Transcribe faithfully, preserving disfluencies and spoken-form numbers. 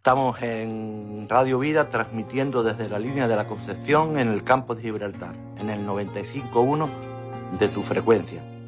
Estamos en Radio Vida transmitiendo desde la línea de la Concepción en el campo de Gibraltar, en el noventa y cinco punto uno de tu frecuencia.